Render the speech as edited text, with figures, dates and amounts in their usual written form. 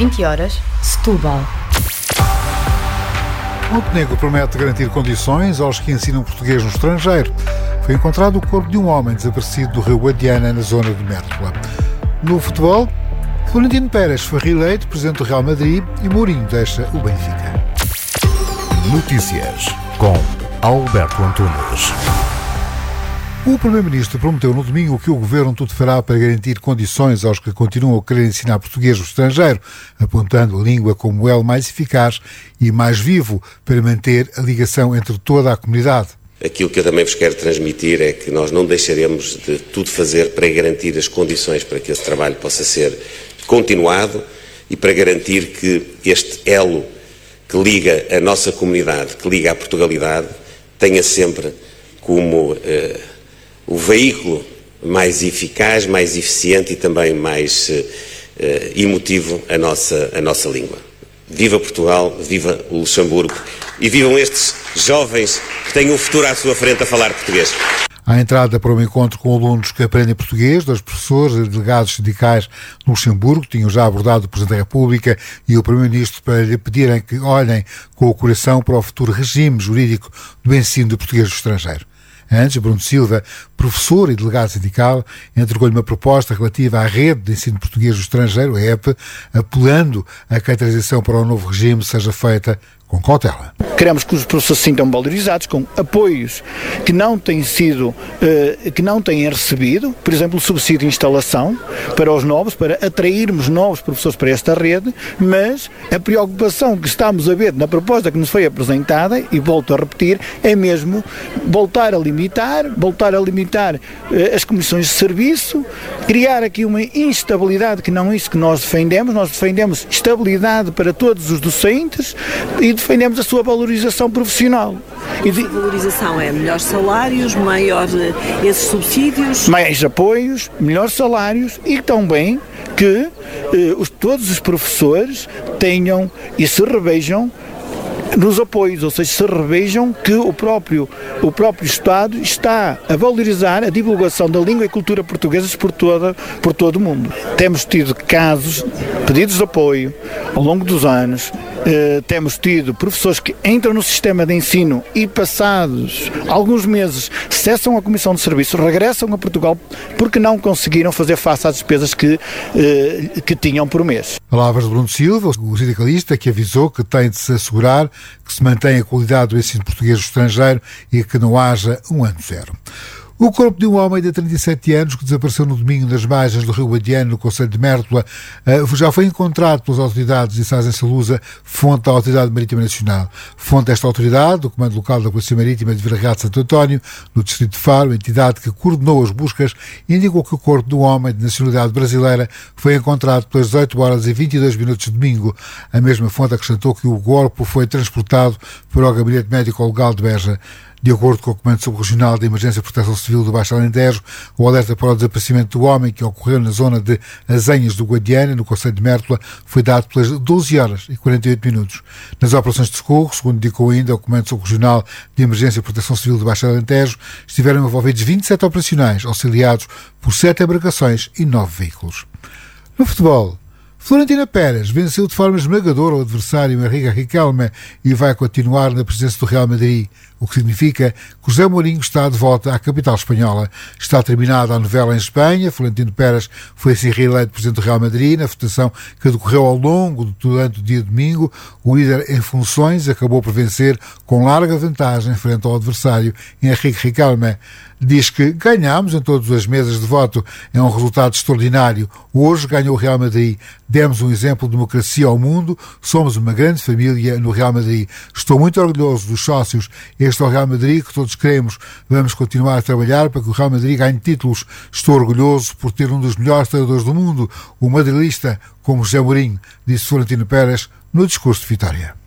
20h, Setúbal. Montenegro promete garantir condições aos que ensinam português no estrangeiro. Foi encontrado o corpo de um homem desaparecido do rio Guadiana, na zona de Mértola. No futebol, Florentino Pérez foi reeleito presidente do Real Madrid e Mourinho deixa o Benfica. Notícias com Alberto Antunes. O Primeiro-Ministro prometeu no domingo que o Governo tudo fará para garantir condições aos que continuam a querer ensinar português no estrangeiro, apontando a língua como o elo mais eficaz e mais vivo para manter a ligação entre toda a comunidade. Aquilo que eu também vos quero transmitir é que nós não deixaremos de tudo fazer para garantir as condições para que esse trabalho possa ser continuado e para garantir que este elo que liga a nossa comunidade, que liga a Portugalidade, tenha sempre como o veículo mais eficaz, mais eficiente e também mais emotivo a nossa língua. Viva Portugal, viva o Luxemburgo e vivam estes jovens que têm um futuro à sua frente a falar português. À entrada para um encontro com alunos que aprendem português, dos professores e delegados sindicais no Luxemburgo tinham já abordado o Presidente da República e o Primeiro-Ministro para lhe pedirem que olhem com o coração para o futuro regime jurídico do ensino de português do estrangeiro. Antes, Bruno Silva, professor e delegado sindical, entregou-lhe uma proposta relativa à rede de ensino português do estrangeiro, a EP, apelando a que a transição para o novo regime seja feita com cautela. Queremos que os professores se sintam valorizados com apoios que não têm recebido, por exemplo, o subsídio de instalação para os novos, para atrairmos novos professores para esta rede, mas a preocupação que estamos a ver na proposta que nos foi apresentada, e volto a repetir, é mesmo voltar a limitar as comissões de serviço, criar aqui uma instabilidade que não é isso que nós defendemos estabilidade para todos os docentes e defendemos a sua valorização profissional. A valorização é melhores salários, maior esses subsídios? Mais apoios, melhores salários e também que todos os professores tenham e se revejam nos apoios, ou seja, se revejam que o próprio Estado está a valorizar a divulgação da língua e cultura portuguesas por todo o mundo. Temos tido casos, pedidos de apoio ao longo dos anos. Temos tido professores que entram no sistema de ensino e passados alguns meses cessam a comissão de serviço, regressam a Portugal porque não conseguiram fazer face às despesas que tinham por mês. Palavras de Bruno Silva, o sindicalista, que avisou que tem de se assegurar que se mantenha a qualidade do ensino português do estrangeiro e que não haja um ano zero. O corpo de um homem de 37 anos que desapareceu no domingo nas margens do rio Guadiana, no concelho de Mértola, já foi encontrado pelas autoridades de Sás em Salusa, fonte da Autoridade Marítima Nacional. Fonte desta autoridade, o Comando Local da Polícia Marítima de Vila Real de Santo António, no distrito de Faro, a entidade que coordenou as buscas, indicou que o corpo do homem de nacionalidade brasileira foi encontrado pelas 18h22 de domingo. A mesma fonte acrescentou que o corpo foi transportado para o Gabinete Médico Legal de Beja. De acordo com o Comando Subregional de Emergência e Proteção Civil do Baixo Alentejo, o alerta para o desaparecimento do homem, que ocorreu na zona de Azenhas do Guadiana, no concelho de Mértola, foi dado pelas 12h48. Nas operações de socorro, segundo indicou ainda o Comando Subregional de Emergência e Proteção Civil do Baixo Alentejo, estiveram envolvidos 27 operacionais, auxiliados por 7 embarcações e 9 veículos. No futebol, Florentino Pérez venceu de forma esmagadora o adversário Henrique Riquelme e vai continuar na presença do Real Madrid, o que significa que José Mourinho está de volta à capital espanhola. Está terminada a novela em Espanha. Florentino Pérez foi assim reeleito presidente do Real Madrid na votação que decorreu ao longo durante o dia de domingo. O líder em funções acabou por vencer com larga vantagem frente ao adversário Henrique Riquelme. Diz que ganhámos em todas as mesas de voto. É um resultado extraordinário. Hoje ganhou o Real Madrid. Demos um exemplo de democracia ao mundo. Somos uma grande família no Real Madrid. Estou muito orgulhoso dos sócios. Este é o Real Madrid que todos queremos. Vamos continuar a trabalhar para que o Real Madrid ganhe títulos. Estou orgulhoso por ter um dos melhores treinadores do mundo, o madrilista, como José Mourinho, disse Florentino Pérez no discurso de vitória.